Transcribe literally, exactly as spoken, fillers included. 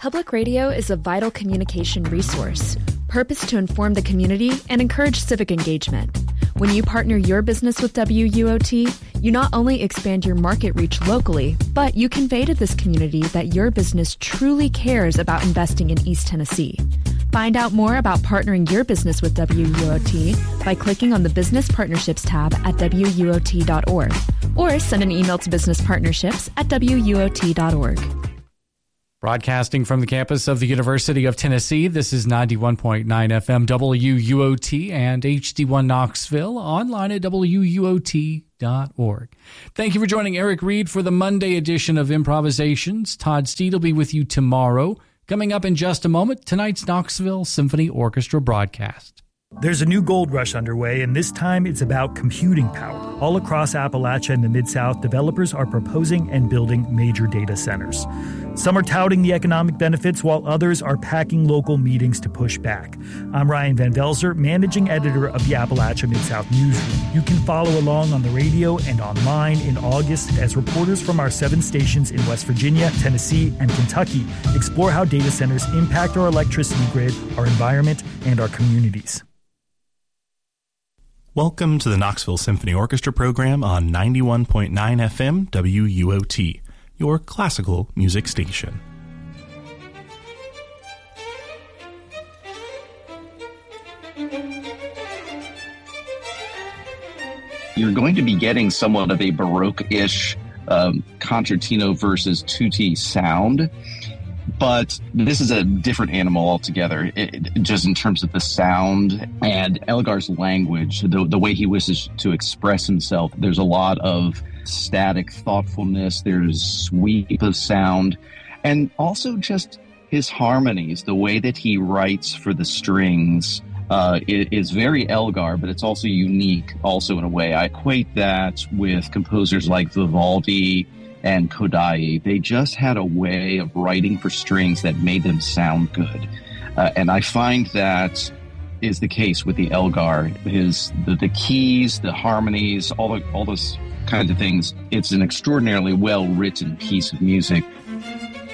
Public radio is a vital communication resource, purposed to inform the community and encourage civic engagement. When you partner your business with W U O T, you not only expand your market reach locally, but you convey to this community that your business truly cares about investing in East Tennessee. Find out more about partnering your business with W U O T by clicking on the Business Partnerships tab at W U O T dot org or send an email to businesspartnerships at W U O T dot org. Broadcasting from the campus of the University of Tennessee, this is ninety-one point nine F M W U O T and H D one Knoxville, online at W U O T dot org. Thank you for joining Eric Reed for the Monday edition of Improvisations. Todd Steed will be with you tomorrow. Coming up in just a moment, tonight's Knoxville Symphony Orchestra broadcast. There's a new gold rush underway, and this time it's about computing power. All across Appalachia and the Mid-South, developers are proposing and building major data centers. Some are touting the economic benefits, while others are packing local meetings to push back. I'm Ryan Van Velzer, managing editor of the Appalachia Mid-South Newsroom. You can follow along on the radio and online in August as reporters from our seven stations in West Virginia, Tennessee, and Kentucky explore how data centers impact our electricity grid, our environment, and our communities. Welcome to the Knoxville Symphony Orchestra program on ninety-one point nine F M W U O T, your classical music station. You're going to be getting somewhat of a Baroque-ish um, concertino versus tutti sound. But this is a different animal altogether, it, it, just in terms of the sound and Elgar's language, the, the way he wishes to express himself. There's a lot of static thoughtfulness, there's sweep of sound, and also just his harmonies, the way that he writes for the strings uh, is, is very Elgar, but it's also unique also in a way. I equate that with composers like Vivaldi and Kodály. They just had a way of writing for strings that made them sound good. Uh, and I find that is the case with the Elgar. His the, the keys, the harmonies, all the, all those kinds of things. It's an extraordinarily well-written piece of music